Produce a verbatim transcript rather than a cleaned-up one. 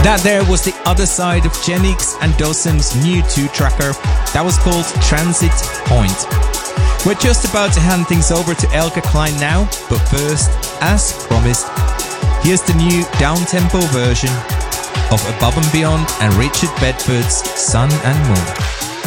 That there was the other side of Genix and Dawson's new two-tracker that was called Transit Point. We're just about to hand things over to Elke Klein now, but first, as promised, here's the new down-tempo version of Above and Beyond and Richard Bedford's Sun and Moon.